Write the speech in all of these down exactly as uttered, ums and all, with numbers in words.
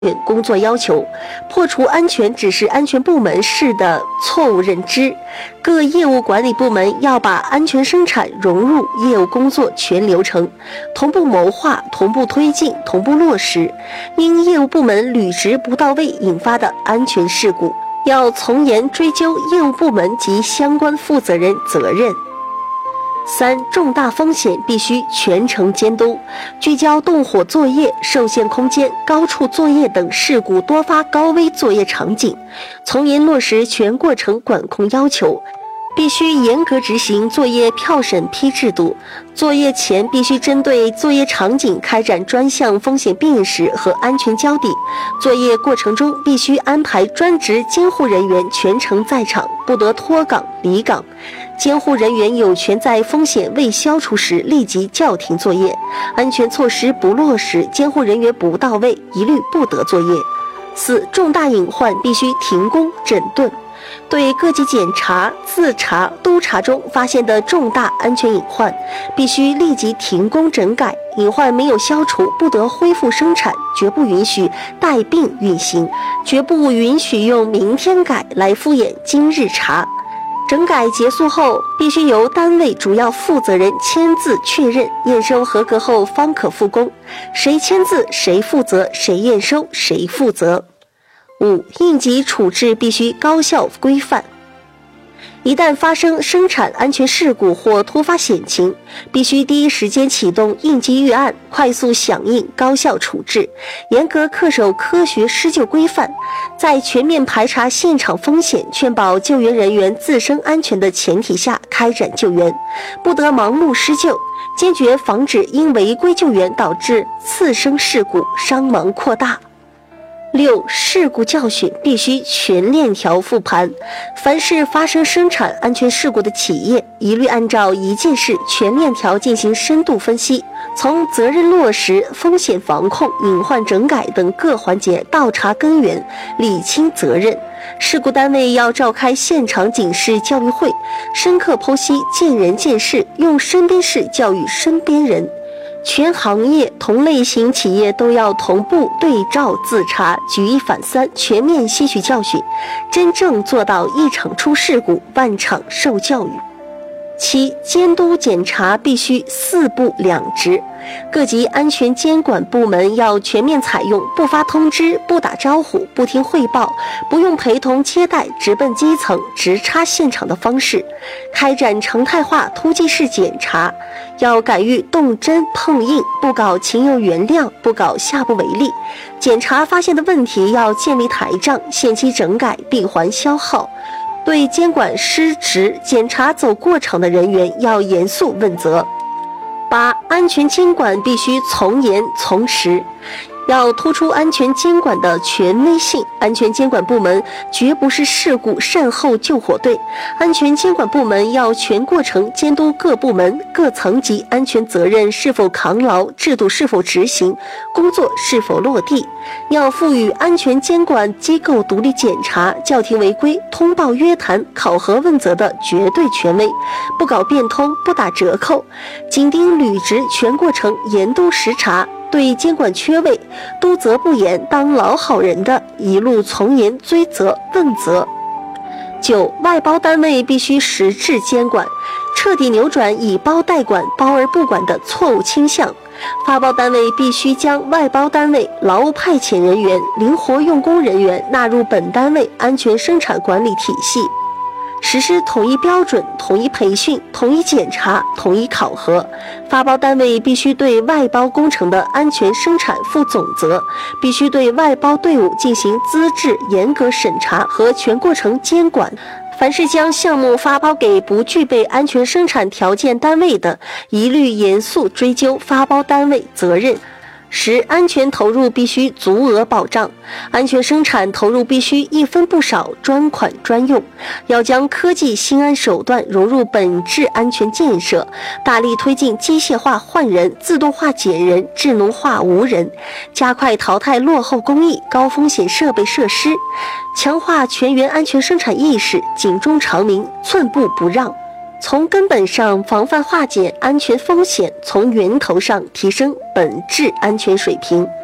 工作要求，破除安全只是安全部门式的错误认知。各业务管理部门要把安全生产融入业务工作全流程，同步谋划、同步推进、同步落实。因业务部门履职不到位引发的安全事故，要从严追究业务部门及相关负责人责任。三、重大风险必须全程监督，聚焦动火作业、受限空间、高处作业等事故多发高危作业场景，从严落实全过程管控要求。必须严格执行作业票审批制度，作业前必须针对作业场景开展专项风险辨识和安全交底，作业过程中必须安排专职监护人员全程在场，不得脱岗离岗。监护人员有权在风险未消除时立即叫停作业，安全措施不落实，监护人员不到位，一律不得作业。四、重大隐患必须停工整顿。对各级检查、自查、督查中发现的重大安全隐患，必须立即停工整改，隐患没有消除，不得恢复生产，绝不允许带病运行，绝不允许用明天改来敷衍今日查。整改结束后，必须由单位主要负责人签字确认，验收合格后方可复工，谁签字谁负责，谁验收谁负责。五、应急处置必须高效规范。一旦发生生产安全事故或突发险情，必须第一时间启动应急预案，快速响应，高效处置，严格恪守科学施救规范，在全面排查现场风险、确保救援人员自身安全的前提下开展救援，不得盲目施救，坚决防止因违规救援导致次生事故、伤亡扩大。六、事故教训必须全链条复盘。凡是发生生产安全事故的企业，一律按照一件事全链条进行深度分析，从责任落实、风险防控、隐患整改等各环节倒查根源，理清责任。事故单位要召开现场警示教育会，深刻剖析见人见事，用身边事教育身边人。全行业同类型企业都要同步对照自查，举一反三，全面吸取教训，真正做到一场出事故，万场受教育。七、监督检查必须四不两直，各级安全监管部门要全面采用不发通知、不打招呼、不听汇报、不用陪同接待、直奔基层、直插现场的方式，开展常态化突击式检查，要敢于动真碰硬，不搞情有原谅，不搞下不为例。检查发现的问题要建立台账，限期整改，闭环消耗。对监管失职、检查走过场的人员要严肃问责。八、安全监管必须从严从实，要突出安全监管的权威性。安全监管部门绝不是事故善后救火队，安全监管部门要全过程监督各部门、各层级安全责任是否扛牢，制度是否执行，工作是否落地。要赋予安全监管机构独立检查、叫停违规、通报约谈、考核问责的绝对权威，不搞变通，不打折扣，紧盯履职全过程严督实查，对监管缺位、督责不严、当老好人的，一路从严追责问责。九、外包单位必须实质监管，彻底扭转以包代管、包而不管的错误倾向。发包单位必须将外包单位劳务派遣人员、灵活用工人员纳入本单位安全生产管理体系，实施统一标准、统一培训、统一检查、统一考核。发包单位必须对外包工程的安全生产负总责，必须对外包队伍进行资质严格审查和全过程监管。凡是将项目发包给不具备安全生产条件单位的，一律严肃追究发包单位责任。十、安全投入必须足额保障，安全生产投入必须一分不少，专款专用。要将科技新安手段融入本质安全建设，大力推进机械化换人、自动化减人、智能化无人，加快淘汰落后工艺、高风险设备设施，强化全员安全生产意识，警钟长鸣，寸步不让。从根本上防范化解安全风险，从源头上提升本质安全水平。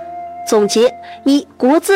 总结：一、国字